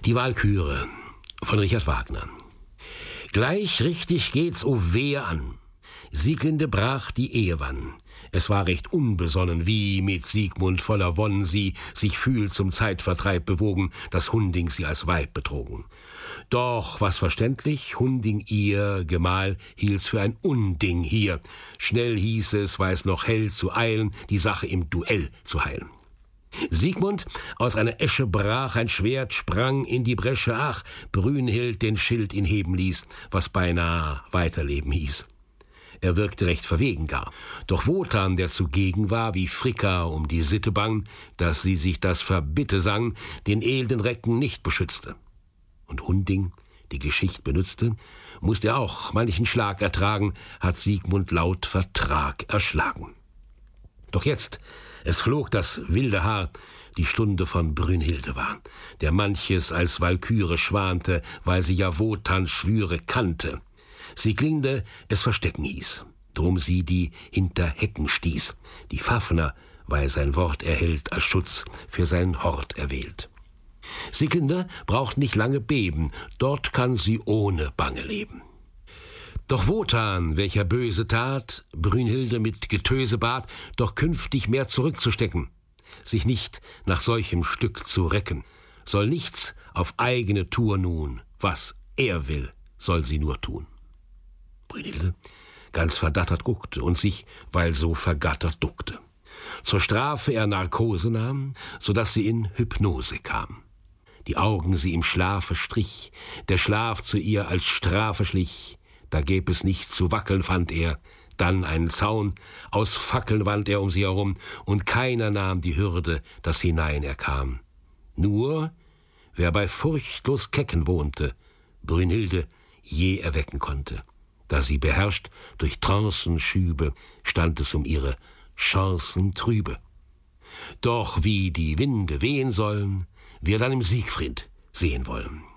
Die Walküre von Richard Wagner. Gleich richtig geht's o wehe an. Sieglinde brach die Ehewann. Es war recht unbesonnen, wie mit Siegmund voller Wonnen sie sich fühlt zum Zeitvertreib bewogen, dass Hunding sie als Weib betrogen. Doch, was verständlich, Hunding ihr Gemahl hielt's für ein Unding hier. Schnell hieß es, war es noch hell zu eilen, die Sache im Duell zu heilen. Siegmund aus einer Esche brach ein Schwert, sprang in die Bresche, ach, Brünnhild den Schild ihn heben ließ, was beinahe weiterleben hieß. Er wirkte recht verwegen gar, doch Wotan, der zugegen war, wie Fricka um die Sitte bang, dass sie sich das Verbitte sang, den elenden Recken nicht beschützte. Und Hunding, die Geschicht benützte, musste er auch manchen Schlag ertragen, hat Siegmund laut Vertrag erschlagen. Doch jetzt, es flog das wilde Haar, die Stunde von Brünnhilde war, der manches als Walküre schwante, weil sie ja Wotans Schwüre kannte. Sieglinde es verstecken hieß, drum sie die hinter Hecken stieß, die Fafner, weil sein Wort erhält, als Schutz für sein Hort erwählt. Sieglinde braucht nicht lange beben, dort kann sie ohne Bange leben. Doch Wotan, welcher böse tat, Brünnhilde mit Getöse bat, doch künftig mehr zurückzustecken, sich nicht nach solchem Stück zu recken, soll nichts auf eigene Tour nun, was er will, soll sie nur tun. Brünnhilde ganz verdattert guckte und sich, weil so vergattert duckte. Zur Strafe er Narkose nahm, so dass sie in Hypnose kam. Die Augen sie im Schlafe strich, der Schlaf zu ihr als Strafe schlich, da gäb es nicht zu wackeln, fand er, dann einen Zaun, aus Fackeln wand er um sie herum, und keiner nahm die Hürde, dass hinein er kam. Nur, wer bei furchtlos Kecken wohnte, Brünnhilde je erwecken konnte. Da sie beherrscht durch Trancen schübe, stand es um ihre Chancen trübe. Doch wie die Winde wehen sollen, wir dann im Siegfried sehen wollen.